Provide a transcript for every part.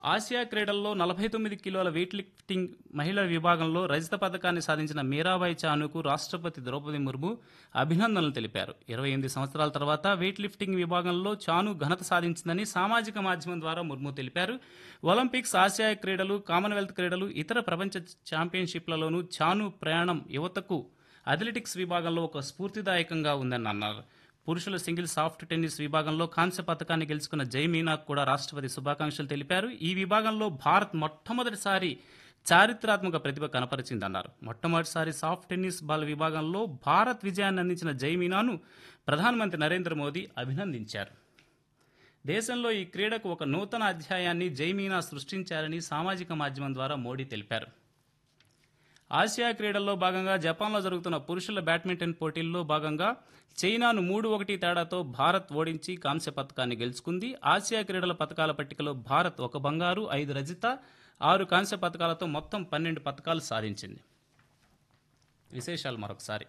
Asia క్రీడల్లో 49 కిలోల weight lifting మహిళల విభాగంలో రజత పథకాన్ని సాధించిన మీరాబాయి చానుకు రాష్ట్రపతి ద్రౌపది ముర్ము అభినందనలు తెలిపారు. 28 సంవత్సరాల తర్వాత వెయిట్ లిఫ్టింగ్ విభాగంలో చాను ఘనత సాధించిందని సామాజిక మాధ్యమం ద్వారా ముర్ము తెలిపారు. ఒలింపిక్స్, ఆసియా క్రీడలు, కామన్వెల్త్ క్రీడలు, ఇతర ప్రపంచ ఛాంపియన్షిప్లలోనూ చాను ప్రయాణం యువతకు అథ్లెటిక్స్ విభాగంలో ఒక స్ఫూర్తిదాయకంగా ఉందని అన్నారు. పురుషుల సింగిల్ సాఫ్ట్ టెన్నిస్ విభాగంలో కాంస్య పథకాన్ని గెలుచుకున్న జై మీనాకు కూడా రాష్ట్రపతి శుభాకాంక్షలు తెలిపారు. ఈ విభాగంలో భారత్ మొట్టమొదటిసారి చారిత్రాత్మక ప్రతిభ కనపరిచిందన్నారు. మొట్టమొదటిసారి సాఫ్ట్ టెన్నిస్ బాల్ విభాగంలో భారత్ విజయాన్ని అందించిన జై మీనాను ప్రధానమంత్రి నరేంద్ర మోదీ అభినందించారు. దేశంలో ఈ క్రీడకు ఒక నూతన అధ్యాయాన్ని జై మీనా సృష్టించారని సామాజిక మాధ్యమం ద్వారా మోడీ తెలిపారు. ఆసియా క్రీడల్లో భాగంగా జపాన్లో జరుగుతున్న పురుషుల బ్యాడ్మింటన్ పోటీల్లో భాగంగా చైనాను 3-1 తేడాతో భారత్ ఓడించి కాంస్య పథకాన్ని గెలుచుకుంది. ఆసియా క్రీడల పథకాల పట్టికలో భారత్ 1 బంగారు, 5 రజత, 6 కాంస్య పథకాలతో మొత్తం 12 పథకాలు సాధించింది. విశేషాలు మరొకసారి.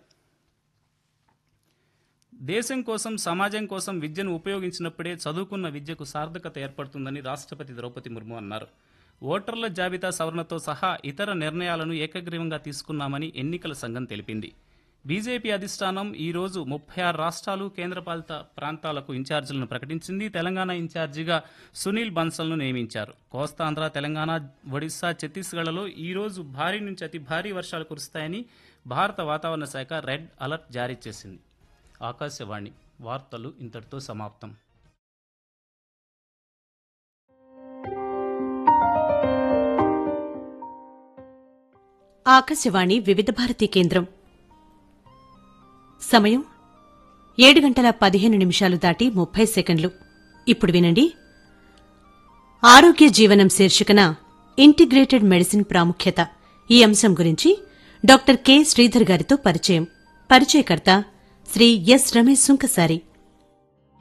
దేశం కోసం, సమాజం కోసం విద్యను ఉపయోగించినప్పుడే చదువుకున్న విద్యకు సార్థకత ఏర్పడుతుందని రాష్ట్రపతి ద్రౌపది ముర్ము అన్నారు. ఓటర్ల జాబితా సవరణతో సహా ఇతర నిర్ణయాలను ఏకగ్రీవంగా తీసుకున్నామని ఎన్నికల సంఘం తెలిపింది. బీజేపీ అధిష్టానం ఈ రోజు 36 రాష్ట్రాలు, కేంద్రపాలిత ప్రాంతాలకు ఇన్ఛార్జీలను ప్రకటించింది. తెలంగాణ ఇన్ఛార్జిగా సునీల్ బన్సల్ను నియమించారు. కోస్తాంధ్ర, తెలంగాణ, ఒడిశా, ఛత్తీస్గఢ్లలో ఈ రోజు భారీ నుంచి అతి భారీ వర్షాలు కురుస్తాయని భారత వాతావరణ శాఖ రెడ్ అలర్ట్ జారీ చేసింది. ఆకాశవాణి వార్తలు ఇంతటితో సమాప్తం. ఆకాశవాణి వివిధ భారతి కేంద్రం. సమయం 7:15 దాటి 30 సెకండ్లు. ఇప్పుడు వినండి. ఆరోగ్య జీవనం శీర్షికన ఇంటిగ్రేటెడ్ మెడిసిన్ ప్రాముఖ్యత ఈ అంశం గురించి డాక్టర్ కె శ్రీధర్ గారితో పరిచయం. పరిచయకర్త శ్రీ ఎస్ రమేష్ సుంకసారి.